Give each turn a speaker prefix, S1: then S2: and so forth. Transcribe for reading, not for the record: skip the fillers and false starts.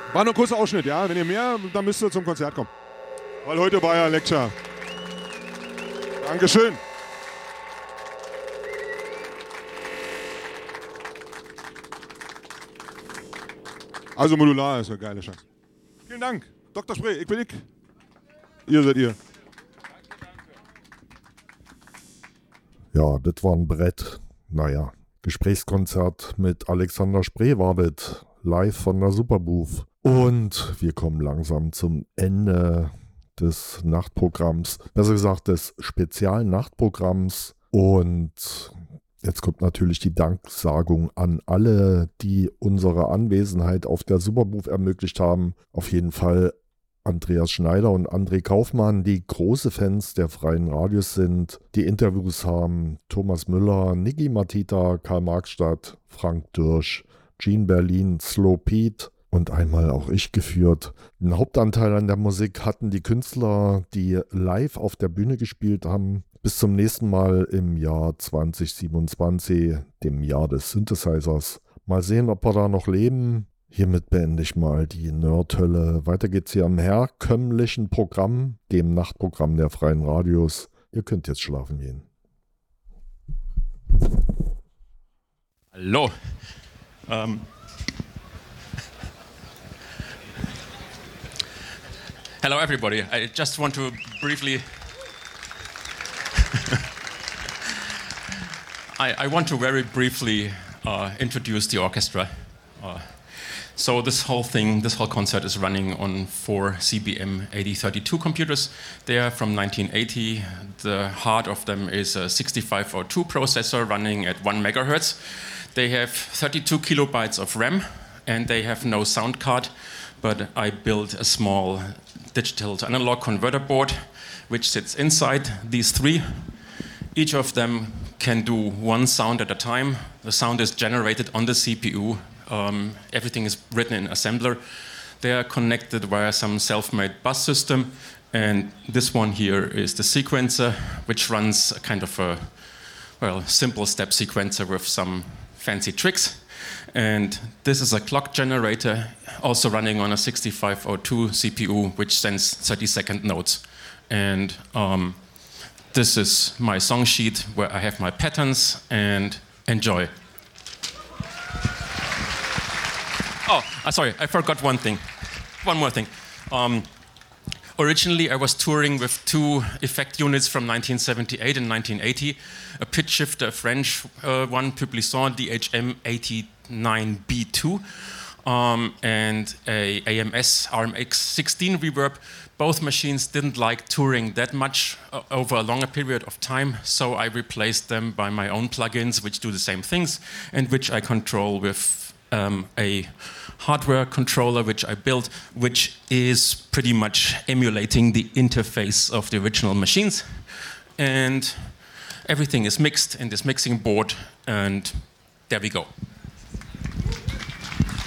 S1: War nur ein kurzer Ausschnitt, ja. Wenn ihr mehr, dann müsst ihr zum Konzert kommen. Weil heute war ja Lecture. Dankeschön. Also modular ist eine geile Scheiße. Vielen Dank. Dr. Spree, ich bin ich. Ihr seid ihr.
S2: Ja, das war ein Brett. Naja, Gesprächskonzert mit Alexander Spree war das. Live von der Superbooth. Und wir kommen langsam zum Ende des Nachtprogramms. Besser gesagt, des Spezial-Nachtprogramms. Und jetzt kommt natürlich die Danksagung an alle, die unsere Anwesenheit auf der Superbooth ermöglicht haben. Auf jeden Fall Andreas Schneider und André Kaufmann, die große Fans der freien Radios sind, die Interviews haben. Thomas Müller, Niki Matita, Karl Marxstadt, Frank Dürsch, Gene Berlin, Slow Pete und einmal auch ich geführt. Den Hauptanteil an der Musik hatten die Künstler, die live auf der Bühne gespielt haben. Bis zum nächsten Mal im Jahr 2027, dem Jahr des Synthesizers. Mal sehen, ob wir da noch leben. Hiermit beende ich mal die Nerdhölle. Weiter geht's hier am herkömmlichen Programm, dem Nachtprogramm der freien Radios. Ihr könnt jetzt schlafen gehen.
S3: Hallo. Hello everybody. I just want to briefly I want to very briefly introduce the orchestra. So this whole concert is running on 4 CBM 8032 computers. They are from 1980. The heart of them is a 6502 processor running at 1 megahertz. They have 32 kilobytes of RAM and they have no sound card, but I built a small digital to analog converter board which sits inside these three. Each of them can do one sound at a time. The sound is generated on the CPU. Everything is written in assembler. They are connected via some self-made bus system. And this one here is the sequencer, which runs a kind of a, simple step sequencer with some fancy tricks. And this is a clock generator, also running on a 6502 CPU, which sends 30-second notes. And this is my song sheet where I have my patterns, and enjoy. Oh, sorry, I forgot one thing. One more thing. Originally, I was touring with two effect units from 1978 and 1980. A pitch shifter, a French one, Publison DHM 89B2, and a AMS RMX16 reverb. Both machines didn't like touring that much over a longer period of time, so I replaced them by my own plugins, which do the same things, and which I control with a hardware controller which I built, which is pretty much emulating the interface of the original machines. And everything is mixed in this mixing board, and there we go.